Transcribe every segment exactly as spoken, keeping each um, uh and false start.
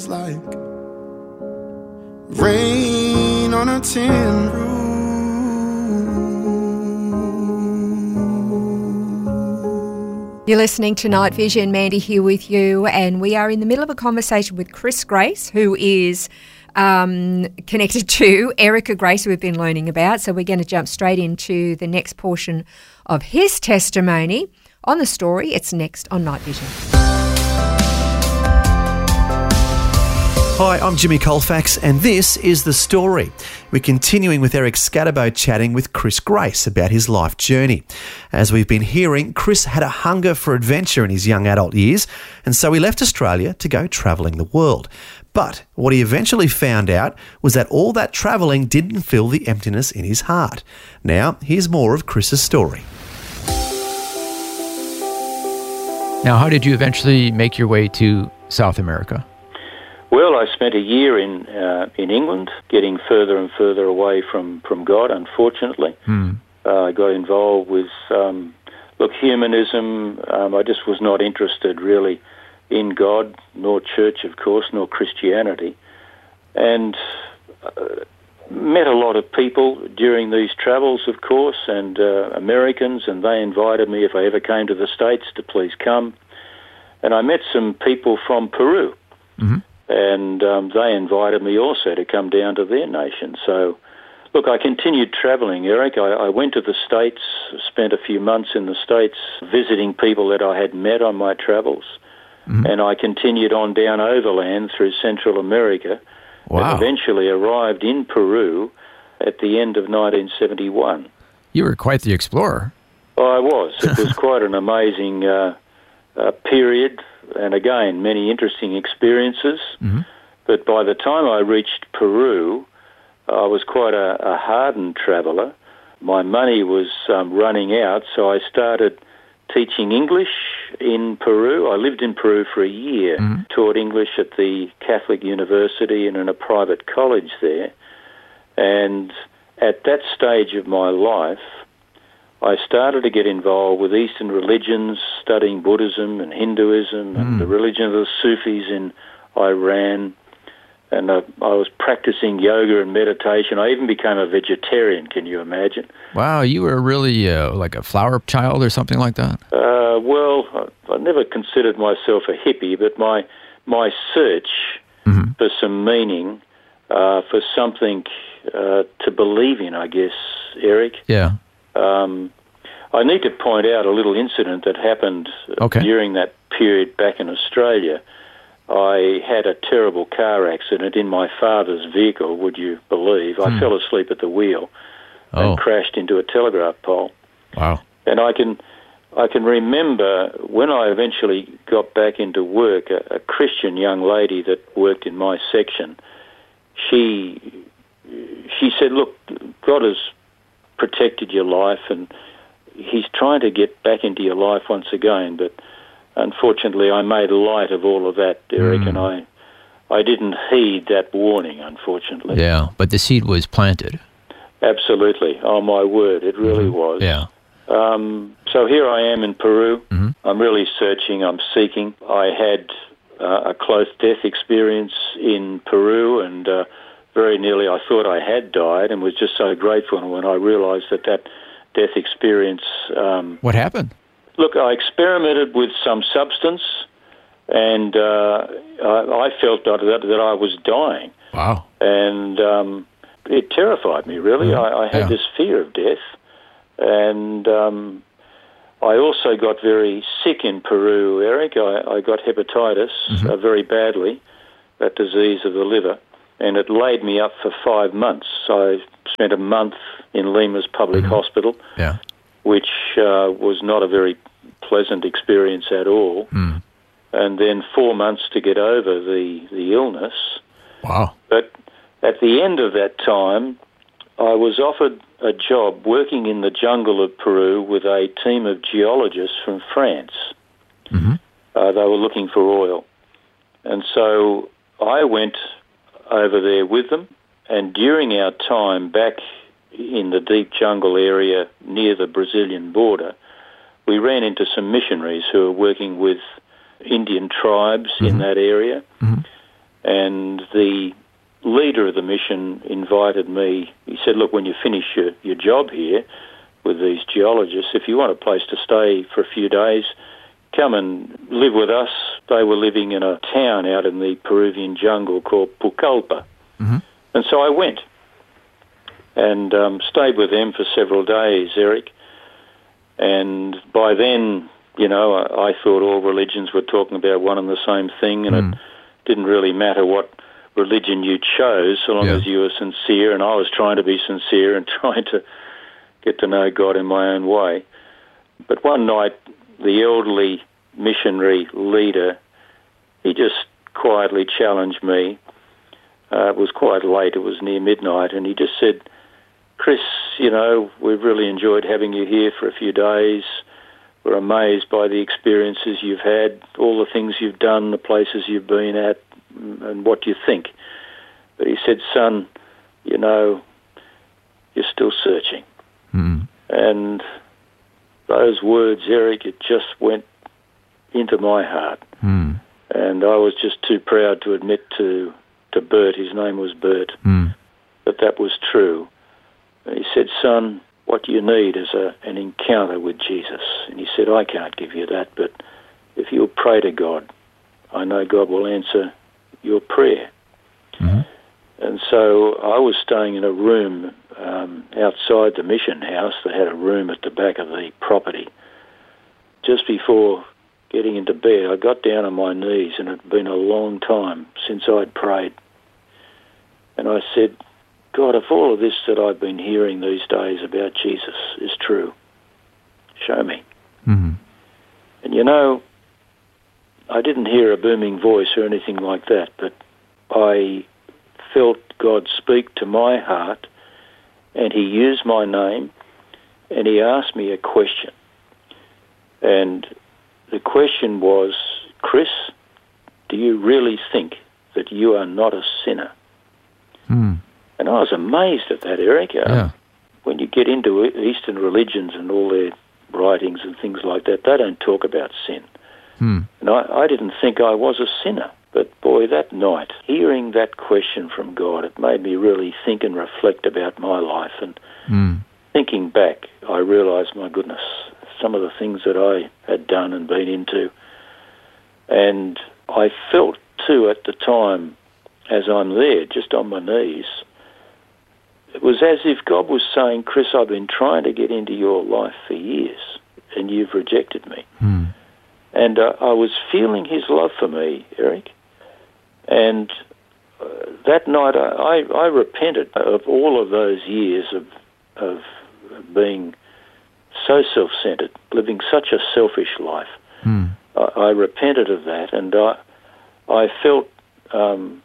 like rain on a tin roof. You're listening to Night Vision. Mandy here with you, and we are in the middle of a conversation with Chris Grace, who is um, connected to Erica Grace, who we've been learning about. So we're going to jump straight into the next portion of his testimony on the story. It's next on Night Vision. Hi, I'm Jimmy Colfax, and this is The Story. We're continuing with Eric Scatterbo chatting with Chris Grace about his life journey. As we've been hearing, Chris had a hunger for adventure in his young adult years, and so he left Australia to go travelling the world. But what he eventually found out was that all that travelling didn't fill the emptiness in his heart. Now, here's more of Chris's story. Now, how did you eventually make your way to South America? Well, I spent a year in uh, in England, getting further and further away from, from God, unfortunately. Hmm. Uh, I got involved with, um, look, humanism. Um, I just was not interested, really, in God, nor church, of course, nor Christianity. And uh, met a lot of people during these travels, of course, and uh, Americans, and they invited me, if I ever came to the States, to please come. And I met some people from Peru. Mm-hmm. And um, they invited me also to come down to their nation. So, look, I continued travelling, Eric. I, I went to the States, spent a few months in the States visiting people that I had met on my travels. Mm-hmm. And I continued on down overland through Central America. Wow. And eventually arrived in Peru at the end of nineteen seventy-one. You were quite the explorer. Oh, I was. It was quite an amazing uh, uh, period. And again, many interesting experiences. Mm-hmm. But by the time I reached Peru, I was quite a, a hardened traveller. My money was um, running out, so I started teaching English in Peru. I lived in Peru for a year, mm-hmm. taught English at the Catholic University and in a private college there. And at that stage of my life, I started to get involved with Eastern religions, studying Buddhism and Hinduism and mm. the religion of the Sufis in Iran. And uh, I was practicing yoga and meditation. I even became a vegetarian, can you imagine? Wow, you were really uh, like a flower child or something like that? Uh, well, I, I never considered myself a hippie, but my, my search mm-hmm. for some meaning, uh, for something uh, to believe in, I guess, Eric. Yeah. Um, I need to point out a little incident that happened okay. during that period back in Australia. I had a terrible car accident in my father's vehicle, would you believe? I hmm. fell asleep at the wheel oh. and crashed into a telegraph pole. Wow. And I can I can remember when I eventually got back into work, a, a Christian young lady that worked in my section, she she said, look, God has protected your life and he's trying to get back into your life once again, but unfortunately I made light of all of that, Eric, mm. and I I didn't heed that warning, unfortunately. Yeah, but the seed was planted. Absolutely. Oh, my word, it really mm-hmm. was. Yeah. Um, so here I am in Peru. Mm-hmm. I'm really searching, I'm seeking. I had uh, a close death experience in Peru, and uh, very nearly I thought I had died and was just so grateful when I realised that that death experience... Um, what happened? Look, I experimented with some substance and uh, I, I felt that, that, that I was dying. Wow. And um, it terrified me, really. Mm. I, I had yeah. this fear of death. And um, I also got very sick in Peru, Eric. I, I got hepatitis mm-hmm. uh, very badly, that disease of the liver. And it laid me up for five months. I spent a month in Lima's public mm-hmm. hospital, yeah. which uh, was not a very pleasant experience at all. Mm. And then four months to get over the, the illness. Wow. But at the end of that time, I was offered a job working in the jungle of Peru with a team of geologists from France. Mm-hmm. Uh, they were looking for oil. And so I went over there with them, and during our time back in the deep jungle area near the Brazilian border, we ran into some missionaries who were working with Indian tribes mm-hmm. in that area. Mm-hmm. And the leader of the mission invited me. He said, look, when you finish your, your job here with these geologists, if you want a place to stay for a few days, come and live with us. They were living in a town out in the Peruvian jungle called Pucallpa. Mm-hmm. And so I went and um, stayed with them for several days, Eric. And by then, you know, I, I thought all religions were talking about one and the same thing, and mm. it didn't really matter what religion you chose, so long yeah. as you were sincere, and I was trying to be sincere and trying to get to know God in my own way. But one night, the elderly missionary leader, he just quietly challenged me. Uh, it was quite late, it was near midnight, and he just said, Chris, you know, we've really enjoyed having you here for a few days. We're amazed by the experiences you've had, all the things you've done, the places you've been at, and what you think. But he said, son, you know, you're still searching. Mm. And those words, Eric, it just went into my heart. Mm. And I was just too proud to admit to, to Bert, his name was Bert, mm. that that was true. And he said, son, what you need is a, an encounter with Jesus. And he said, I can't give you that, but if you'll pray to God, I know God will answer your prayer. Mm-hmm. And so I was staying in a room um, outside the mission house. They had a room at the back of the property. Just before getting into bed, I got down on my knees, and it had been a long time since I'd prayed. And I said, God, if all of this that I've been hearing these days about Jesus is true, show me. Mm-hmm. And you know, I didn't hear a booming voice or anything like that, but I felt God speak to my heart, and he used my name, and he asked me a question. And the question was, Chris, do you really think that you are not a sinner? Mm. And I was amazed at that, Eric. Um, yeah. When you get into Eastern religions and all their writings and things like that, they don't talk about sin. Hmm. And I, I didn't think I was a sinner. But boy, that night, hearing that question from God, it made me really think and reflect about my life. And hmm. thinking back, I realised, my goodness, some of the things that I had done and been into. And I felt, too, at the time, as I'm there, just on my knees, it was as if God was saying, Chris, I've been trying to get into your life for years, and you've rejected me. Hmm. And uh, I was feeling his love for me, Eric. And uh, that night I, I, I repented of all of those years of, of being so self-centered, living such a selfish life. Hmm. I, I repented of that, and I, I felt... Um,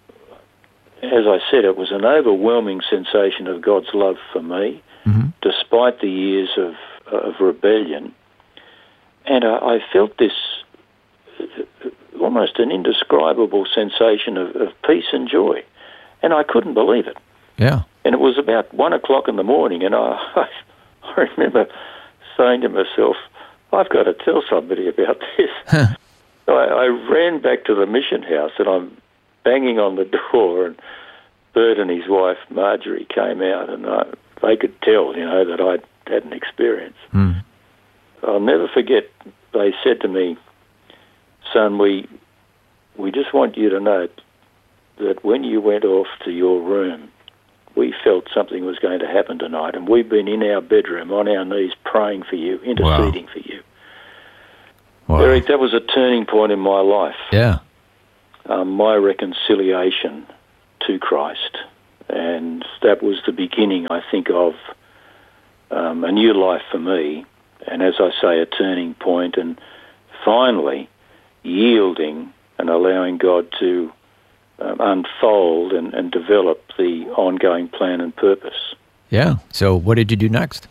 As I said, it was an overwhelming sensation of God's love for me, mm-hmm. despite the years of, of rebellion. And I, I felt this uh, almost an indescribable sensation of, of peace and joy. And I couldn't believe it. Yeah. And it was about one o'clock in the morning, and I, I, I remember saying to myself, I've got to tell somebody about this. So I, I ran back to the mission house, and I'm banging on the door, and Bert and his wife Marjorie came out, and I, they could tell, you know, that I'd had an experience. Mm. I'll never forget, they said to me, son, we we just want you to know that when you went off to your room, we felt something was going to happen tonight, and we've been in our bedroom on our knees praying for you, interceding wow. for you. Wow. Eric, that was a turning point in my life. Yeah. Um, my reconciliation to Christ. And that was the beginning, I think, of um, a new life for me. And as I say, a turning point, and finally yielding and allowing God to um, unfold and, and develop the ongoing plan and purpose. Yeah. So what did you do next?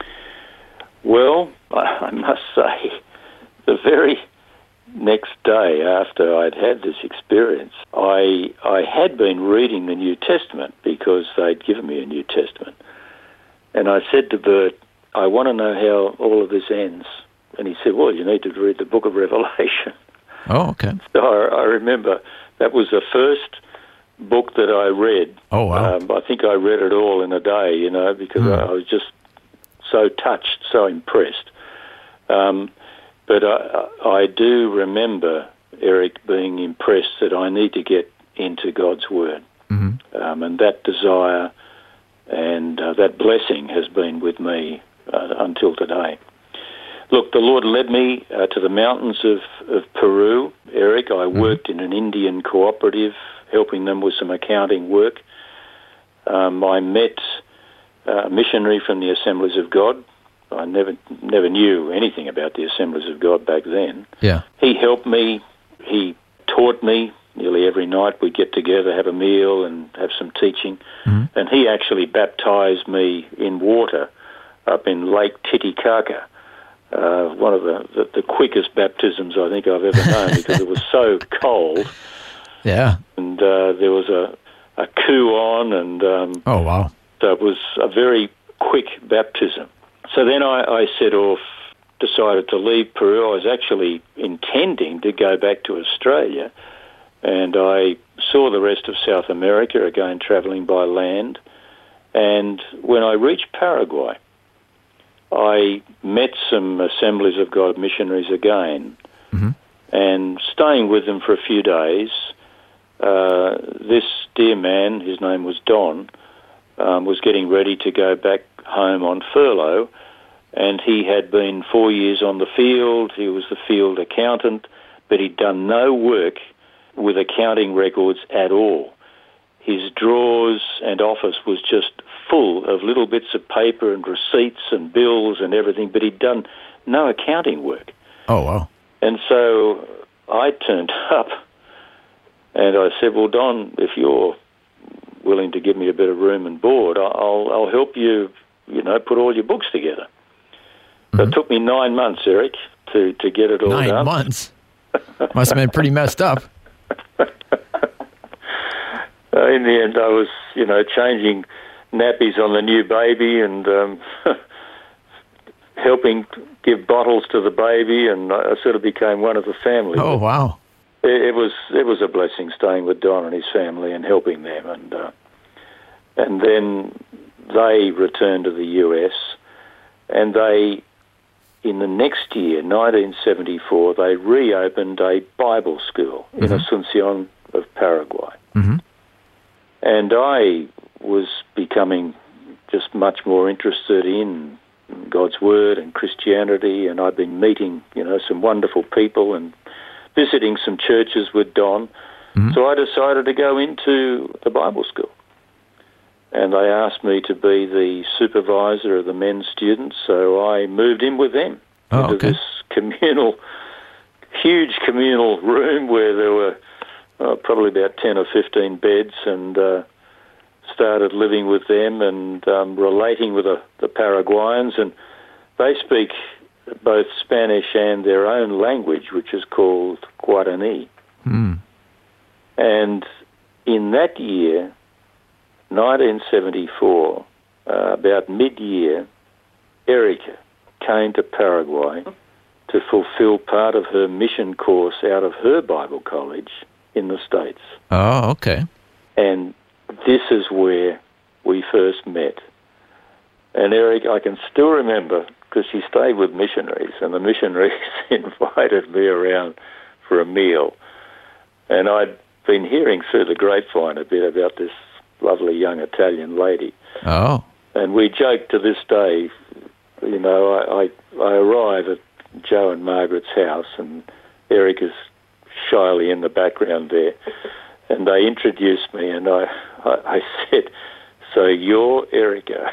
Well, I, I must say, the very next day after I'd had this experience, I I had been reading the New Testament because they'd given me a New Testament. And I said to Bert, I want to know how all of this ends. And he said, well, you need to read the book of Revelation. Oh, okay. So I, I remember that was the first book that I read. Oh, wow. Um, I think I read it all in a day, you know, because Mm. I, I was just so touched, so impressed. Um, but I, I do remember, Eric, being impressed that I need to get into God's Word. Mm-hmm. Um, and that desire and uh, that blessing has been with me uh, until today. Look, the Lord led me uh, to the mountains of, of Peru, Eric. I Mm-hmm. worked in an Indian cooperative, helping them with some accounting work. Um, I met uh, a missionary from the Assemblies of God. I never never knew anything about the Assemblies of God back then. Yeah. He helped me. He taught me. Nearly every night we'd get together, have a meal and have some teaching. Mm-hmm. And he actually baptised me in water up in Lake Titicaca. Uh, one of the, the, the quickest baptisms I think I've ever known because it was so cold. Yeah. And uh, there was a, a coup on, and um, Oh, wow. so it was a very quick baptism. So then I, I set off, decided to leave Peru. I was actually intending to go back to Australia, and I saw the rest of South America, again travelling by land. And when I reached Paraguay, I met some Assemblies of God missionaries again, Mm-hmm. and staying with them for a few days, uh, this dear man, his name was Don, um, was getting ready to go back home on furlough, and he had been four years on the field. He was the field accountant, but he'd done no work with accounting records at all. His drawers and office was just full of little bits of paper and receipts and bills and everything, but he'd done no accounting work. Oh, wow. And so I turned up and I said, well, Don, if you're willing to give me a bit of room and board, I'll, I'll help you, you know, put all your books together. So Mm-hmm. it took me nine months, Eric, to, to get it all Nine done. months? Must have been pretty messed up. Uh, in the end, I was, you know, changing nappies on the new baby and um, helping give bottles to the baby, and I sort of became one of the family. Oh, wow. It, it was it was a blessing staying with Don and his family and helping them, and uh, and then they returned to the U S, and they, in the next year, nineteen seventy-four, they reopened a Bible school in Mm-hmm. Asuncion of Paraguay. Mm-hmm. And I was becoming just much more interested in God's Word and Christianity, and I'd been meeting, you know, some wonderful people and visiting some churches with Don. Mm-hmm. So I decided to go into the Bible school. And they asked me to be the supervisor of the men's students, so I moved in with them Oh, into okay. this communal, huge communal room where there were uh, probably about ten or fifteen beds, and uh, started living with them and um, relating with the, the Paraguayans. And they speak both Spanish and their own language, which is called Guarani. Mm. And in that year, nineteen seventy-four, uh, about mid-year, Erica came to Paraguay to fulfill part of her mission course out of her Bible college in the States. Oh, okay. And this is where we first met. And Eric, I can still remember, because she stayed with missionaries, and the missionaries invited me around for a meal. And I'd been hearing through the grapevine a bit about this lovely young Italian lady. Oh. And we joke to this day, you know, I, I, I arrive at Joe and Margaret's house, and Eric is shyly in the background there. And they introduced me, and I, I, I said, so you're Erica.